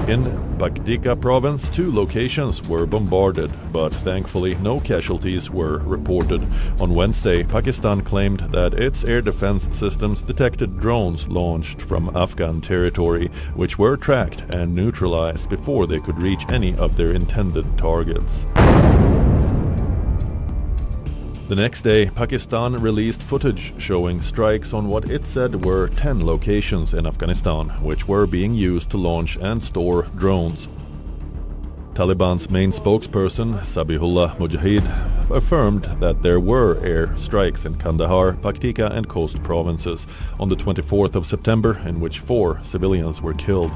In Paktika province, 2 locations were bombarded, but thankfully no casualties were reported. On Wednesday, Pakistan claimed that its air defense systems detected drones launched from Afghan territory, which were tracked and neutralized before they could reach any of their intended targets. The next day, Pakistan released footage showing strikes on what it said were 10 locations in Afghanistan, which were being used to launch and store drones. Taliban's main spokesperson, Zabihullah Mujahid, affirmed that there were air strikes in Kandahar, Paktika and Khost provinces on the 24th of September, in which 4 civilians were killed.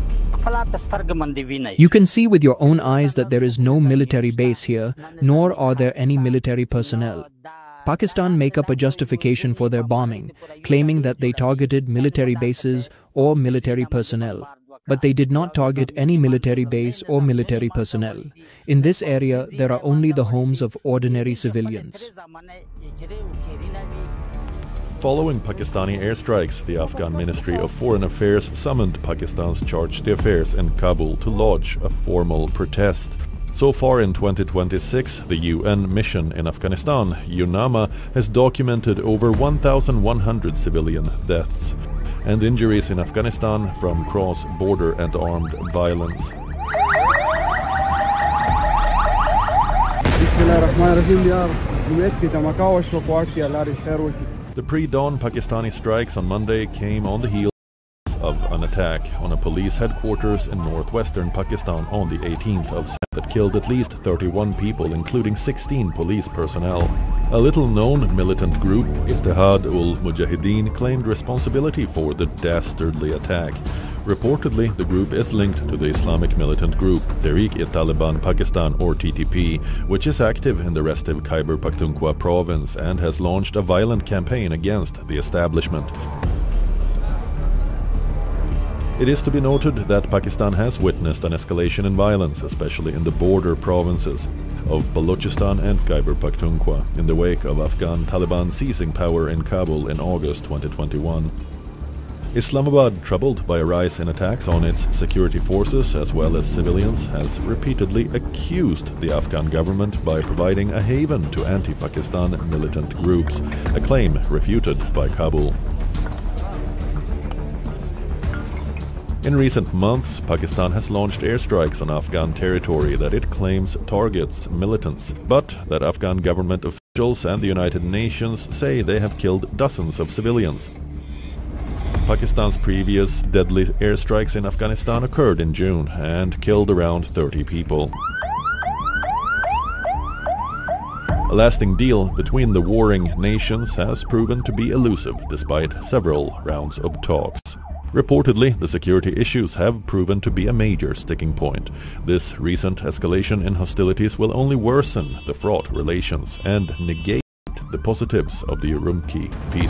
You can see with your own eyes that there is no military base here, nor are there any military personnel. Pakistan make up a justification for their bombing, claiming that they targeted military bases or military personnel. But they did not target any military base or military personnel. In this area, there are only the homes of ordinary civilians. Following Pakistani airstrikes, the Afghan Ministry of Foreign Affairs summoned Pakistan's charge d'affaires in Kabul to lodge a formal protest. So far in 2026, the UN mission in Afghanistan, UNAMA, has documented over 1,100 civilian deaths and injuries in Afghanistan from cross-border and armed violence. The pre-dawn Pakistani strikes on Monday came on the heels of an attack on a police headquarters in northwestern Pakistan on the 18th of September that killed at least 31 people, including 16 police personnel. A little-known militant group, Ittihad-ul-Mujahideen, claimed responsibility for the dastardly attack. Reportedly, the group is linked to the Islamic militant group Tehreek-e-Taliban Pakistan, or TTP, which is active in the restive Khyber Pakhtunkhwa province and has launched a violent campaign against the establishment. It is to be noted that Pakistan has witnessed an escalation in violence, especially in the border provinces of Balochistan and Khyber Pakhtunkhwa, in the wake of Afghan Taliban seizing power in Kabul in August 2021. Islamabad, troubled by a rise in attacks on its security forces as well as civilians, has repeatedly accused the Afghan government by providing a haven to anti-Pakistan militant groups, a claim refuted by Kabul. In recent months, Pakistan has launched airstrikes on Afghan territory that it claims targets militants, but that Afghan government officials and the United Nations say they have killed dozens of civilians. Pakistan's previous deadly airstrikes in Afghanistan occurred in June and killed around 30 people. A lasting deal between the warring nations has proven to be elusive despite several rounds of talks. Reportedly, the security issues have proven to be a major sticking point. This recent escalation in hostilities will only worsen the fraught relations and negate the positives of the Urumqi peace